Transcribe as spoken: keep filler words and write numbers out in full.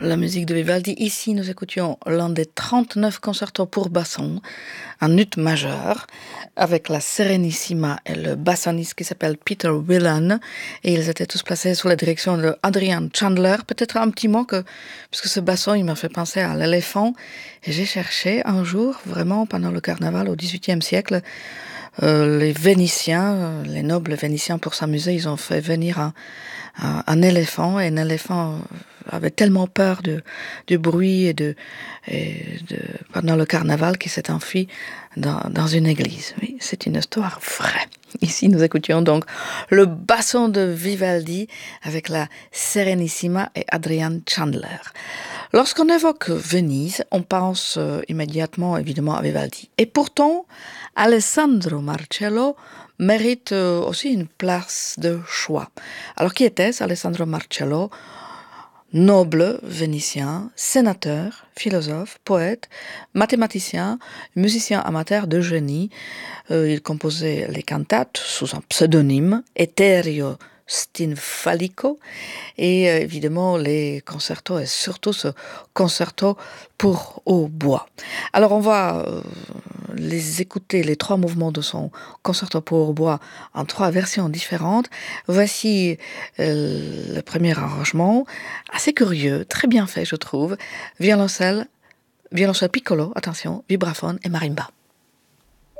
la musique de Vivaldi. Ici, nous écoutions l'un des trente-neuf concertos pour basson, en ut majeur, avec la Serenissima et le bassoniste qui s'appelle Peter Whelan. Et ils étaient tous placés sous la direction de Adrian Chandler. Peut-être un petit mot, que, puisque ce basson, il m'a fait penser à l'éléphant. Et j'ai cherché un jour, vraiment, pendant le carnaval au dix-huitième siècle, euh, les Vénitiens, euh, les nobles Vénitiens, pour s'amuser, ils ont fait venir un, un, un éléphant. Et un éléphant avait tellement peur de, du bruit et de, et de, pendant le carnaval qu'il s'est enfui dans, dans une église. Oui, c'est une histoire vraie. Ici, nous écoutions donc le basson de Vivaldi avec la Serenissima et Adrian Chandler. Lorsqu'on évoque Venise, on pense euh, immédiatement évidemment à Vivaldi. Et pourtant, Alessandro Marcello mérite euh, aussi une place de choix. Alors qui était-ce, Alessandro Marcello? Noble vénitien, sénateur, philosophe, poète, mathématicien, musicien amateur de génie. Euh, il composait les cantates sous un pseudonyme, Eterio Stinfalico, et euh, évidemment les concertos, et surtout ce concerto pour hautbois. Alors on va euh, les écouter, les trois mouvements de son concerto pour hautbois en trois versions différentes. Voici euh, le premier arrangement, assez curieux, très bien fait je trouve, violoncelle, violoncelle piccolo, attention, vibraphone et marimba.